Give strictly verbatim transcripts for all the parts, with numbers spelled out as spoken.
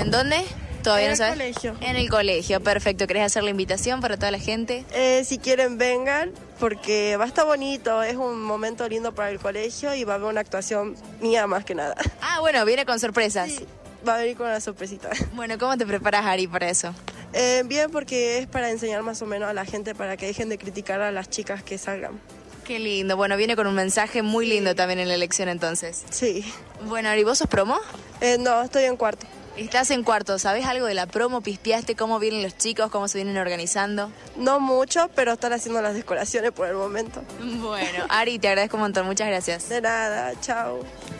¿En dónde? ¿Todavía no sabes? En el colegio. En el colegio, perfecto. ¿Querés hacer la invitación para toda la gente? Eh, si quieren vengan, porque va a estar bonito, es un momento lindo para el colegio y va a haber una actuación mía más que nada. Ah, bueno, viene con sorpresas. Sí, va a venir con una sorpresita. Bueno, ¿cómo te preparas, Ari, para eso? Eh, bien, porque es para enseñar más o menos a la gente para que dejen de criticar a las chicas que salgan. Qué lindo. Bueno, viene con un mensaje muy lindo también en la elección entonces. Sí. Bueno, Ari, ¿vos sos promo? Eh, no, estoy en cuarto. Estás en cuarto, ¿sabés algo de la promo? ¿Pispeaste cómo vienen los chicos, cómo se vienen organizando? No mucho, pero están haciendo las decoraciones por el momento. Bueno, Ari, te agradezco un montón, muchas gracias. De nada, chao.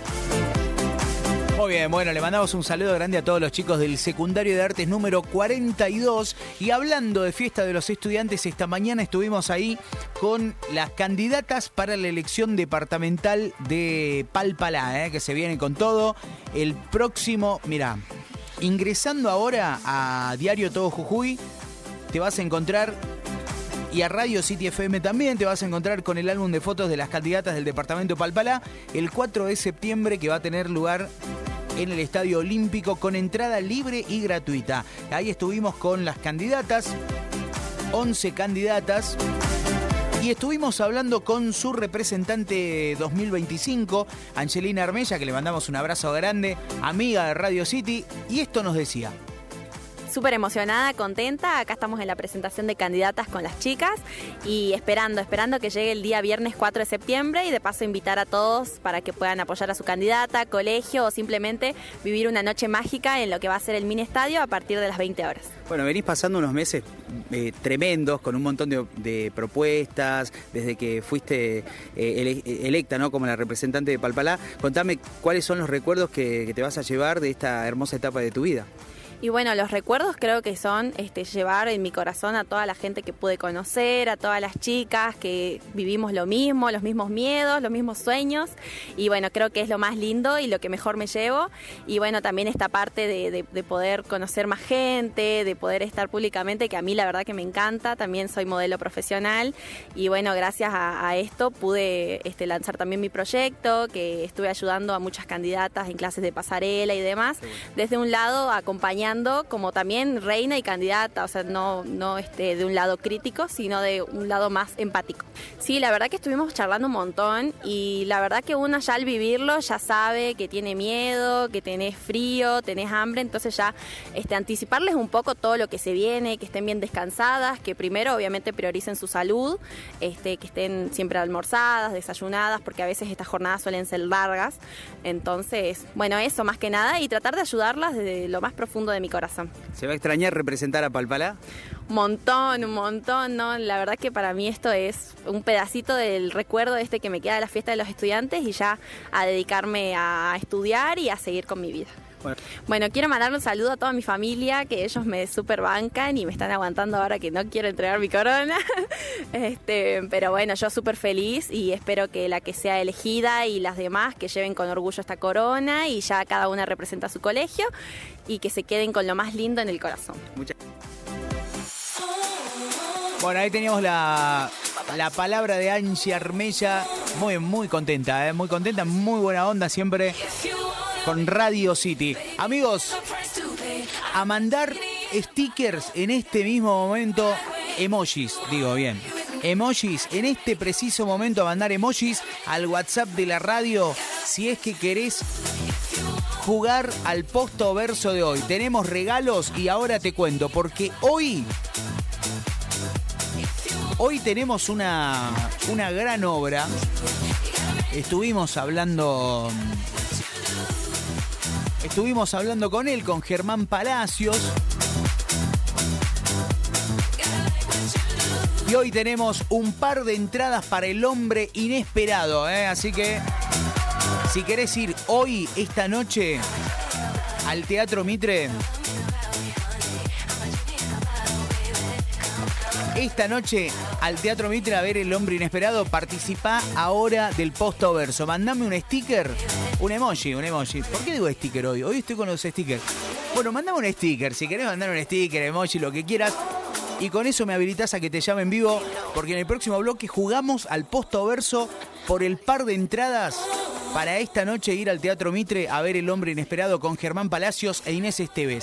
Muy bien, bueno, le mandamos un saludo grande a todos los chicos del secundario de artes número cuarenta y dos. Y hablando de fiesta de los estudiantes, esta mañana estuvimos ahí con las candidatas para la elección departamental de Palpalá, ¿eh? Que se viene con todo. El próximo, mirá, ingresando ahora a Diario Todo Jujuy, te vas a encontrar... Y a Radio City F M también te vas a encontrar con el álbum de fotos de las candidatas del departamento Palpalá el cuatro de septiembre, que va a tener lugar en el Estadio Olímpico con entrada libre y gratuita. Ahí estuvimos con las candidatas, once candidatas, y estuvimos hablando con su representante dos mil veinticinco, Angelina Armella, que le mandamos un abrazo grande, amiga de Radio City, y esto nos decía. Súper emocionada, contenta. Acá estamos en la presentación de candidatas con las chicas y esperando, esperando que llegue el día viernes cuatro de septiembre y de paso invitar a todos para que puedan apoyar a su candidata, colegio o simplemente vivir una noche mágica en lo que va a ser el mini estadio a partir de las veinte horas. Bueno, venís pasando unos meses eh, tremendos con un montón de, de propuestas desde que fuiste eh, ele, electa, ¿no?, como la representante de Palpalá. Contame cuáles son los recuerdos que, que te vas a llevar de esta hermosa etapa de tu vida. Y bueno, los recuerdos creo que son este, llevar en mi corazón a toda la gente que pude conocer, a todas las chicas que vivimos lo mismo, los mismos miedos, los mismos sueños. Y bueno, creo que es lo más lindo y lo que mejor me llevo. Y bueno, también esta parte de, de, de poder conocer más gente, de poder estar públicamente, que a mí la verdad que me encanta. También soy modelo profesional. Y bueno, gracias a, a esto pude este, lanzar también mi proyecto, que estuve ayudando a muchas candidatas en clases de pasarela y demás. Desde un lado, acompañando como también reina y candidata, o sea, no, no este, de un lado crítico, sino de un lado más empático. Sí, la verdad que estuvimos charlando un montón y la verdad que uno ya al vivirlo ya sabe que tiene miedo, que tenés frío, tenés hambre, entonces ya este, anticiparles un poco todo lo que se viene, que estén bien descansadas, que primero obviamente prioricen su salud, este, que estén siempre almorzadas, desayunadas, porque a veces estas jornadas suelen ser largas, entonces, bueno, eso más que nada y tratar de ayudarlas desde lo más profundo de mi corazón. ¿Se va a extrañar representar a Palpalá? Un montón, un montón, ¿no? La verdad que para mí esto es un pedacito del recuerdo este que me queda de la fiesta de los estudiantes y ya a dedicarme a estudiar y a seguir con mi vida. Bueno. Bueno, quiero mandar un saludo a toda mi familia, que ellos me súper bancan y me están aguantando ahora que no quiero entregar mi corona. este, pero bueno, yo súper feliz y espero que la que sea elegida y las demás que lleven con orgullo esta corona y ya cada una representa su colegio y que se queden con lo más lindo en el corazón. Muchas... Bueno, ahí teníamos la, la palabra de Angie Armella, muy, muy contenta, ¿eh? Muy contenta, muy buena onda siempre con Radio City. Amigos, a mandar stickers en este mismo momento, emojis, digo bien, emojis, en este preciso momento a mandar emojis al WhatsApp de la radio si es que querés jugar al posto verso de hoy. Tenemos regalos y ahora te cuento, porque hoy... Hoy tenemos una, una gran obra. Estuvimos hablando... Estuvimos hablando con él, con Germán Palacios. Y hoy tenemos un par de entradas para El Hombre Inesperado, ¿eh? Así que si querés ir hoy, esta noche, al Teatro Mitre... Esta noche al Teatro Mitre a ver El Hombre Inesperado, participá ahora del Posto Verso. Mandame un sticker, un emoji, un emoji. ¿Por qué digo sticker hoy? Hoy estoy con los stickers. Bueno, mandame un sticker, si querés mandar un sticker, emoji, lo que quieras. Y con eso me habilitás a que te llame en vivo, porque en el próximo bloque jugamos al Posto Verso por el par de entradas para esta noche ir al Teatro Mitre a ver El Hombre Inesperado con Germán Palacios e Inés Esteves.